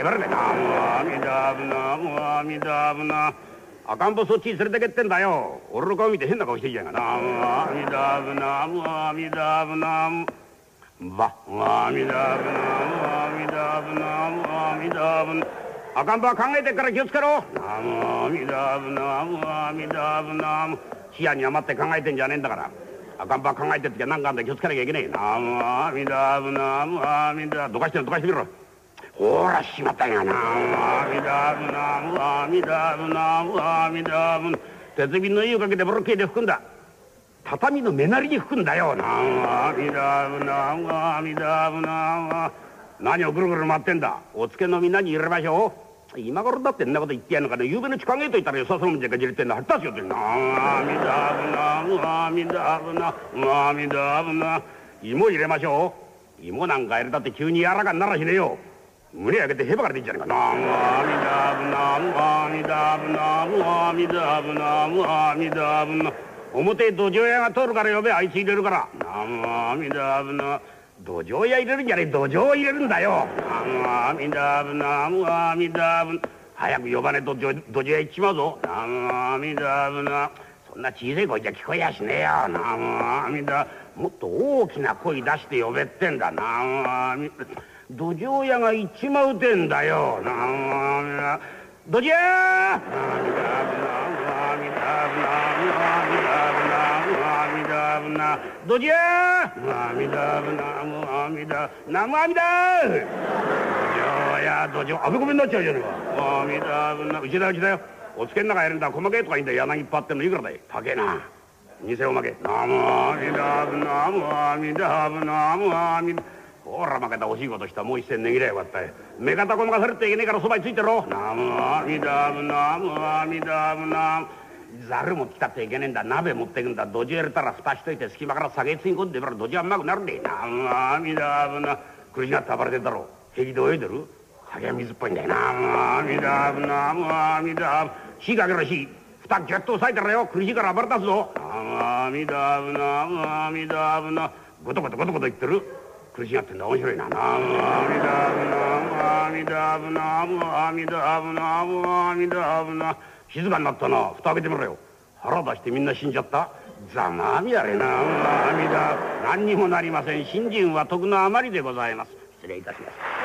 ばれねえ。アミダブナムアミダブナ。赤ん坊そっちに連れてけってんだよ。俺の顔見て変な顔してんじゃんかな。アミダブナムアミダブナムバアミダブナムアミダブナムアミダブナ。赤ん坊は考えてっから気をつけろ。アミダブナムアミダブナム。視野に余って考えてんじゃねえんだから。赤ん坊は考えてる時は何かあんだ気をつけなきゃいけねえ。アミダブナムアミダ。どかしてみろ。ほらしまったんやな。アミダブナムアミダブナムアミダブナ。鉄瓶の湯をかけてボロッケーで拭くんだ。畳の目なりに拭くんだよ。アミダブナムアミダブナム。何をぐるぐる回ってんだ。おつけのみんなに入れましょう。今頃だってんなこと言ってやんのかね。夕べのうち考えといたらよさそうもんじゃかじれてんだ。はったすよってんな。アミダブナムアミダブナアミダブナ。芋入れましょう。芋なんか入れたって急に柔らかにならしねえよ。胸開けてへばから出んじゃねえかな。アミダブナムアミダブナムアミダブナムアミダブナ。表へ土壌屋が通るから呼べ。あいつ入れるから。アミダブナ。土壌屋入れるんじゃねえ。土壌を入れるんだよ。アミダブナムアミダブナ。早く呼ばねえと土壌屋行っちまうぞ。アミダブナ。そんな小さい声じゃ聞こえやしねえよ。アミダ。もっと大きな声出して呼べってんだ。土壌屋が行っちまうてんだよ。土壌屋。アミダブナアミダブナアミダブナアミダブナ。土壌屋。アミダブナアミダナムアミダ。土壌屋土壌。あべこべになっちゃうじゃねえか。アミダブナ。うちだよ。おつけん中やるんだ。細けえとかいいんだ。柳いっぱいあってんのいくらだい。高えな。偽おまけ。ナムアミダブナムアミダブナムアミダ。ほら負けた惜しいことした。もう一銭値切れよかったよ。目方ごまかされていけねえからそばについてろ。ナムアミダブナムアミダブナ。ざる持ってきたっていけねえんだ。鍋持ってくんだ。土壌入れたら蓋しといて隙間から酒つぎ込んでから土壌はうまくなるんだよ。ナムアミダブナ。苦しがって暴れてんだろう。平気で泳いでる。酒は水っぽいんだよ。ナムアミダブナムアミダブ。火かけろ火。蓋ギュッと押さえたらよ。苦しいから暴れ出すぞ。ナムアミダブナムアミダブナ。ゴトゴト言ってる。苦しがってんだ。面白いな。ナムアミダブナムアミダブナムアミダブナムアミダブナ。静かになったな。蓋開けてみろよ。腹出してみんな死んじゃった。ざまあみやれな。アミダ。何にもなりません。信心は徳のあまりでございます。失礼いたします。